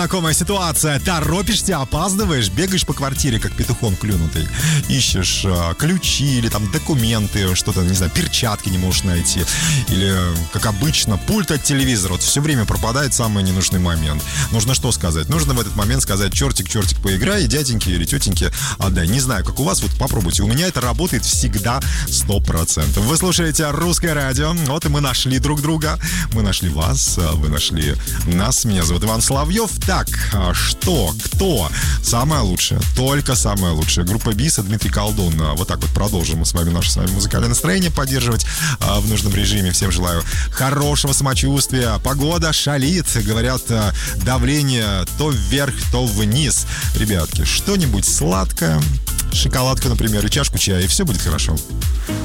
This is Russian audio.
Знакомая ситуация. Торопишься, опаздываешь, бегаешь по квартире, как петухон клюнутый. Ищешь ключи или там документы, что-то, не знаю, перчатки не можешь найти. Или, как обычно, пульт от телевизора. Вот все время пропадает самый ненужный момент. Нужно что сказать? Нужно в этот момент сказать: чертик, поиграй, дяденьки или тетеньки отдай. Не знаю, как у вас, вот попробуйте. У меня это работает всегда 100%. Вы слушаете Русское радио. Вот и мы нашли друг друга. Мы нашли вас, вы нашли нас. Меня зовут Иван Соловьев. Так, что, кто? Самое лучшее, только самое лучшее. Группа Биса, Дмитрий Колдун. Вот так вот продолжим мы с вами наше музыкальное настроение поддерживать в нужном режиме. Всем желаю хорошего самочувствия. Погода шалит. Говорят, давление то вверх, то вниз. Ребятки, что-нибудь сладкое, шоколадку, например, и чашку чая, и все будет хорошо.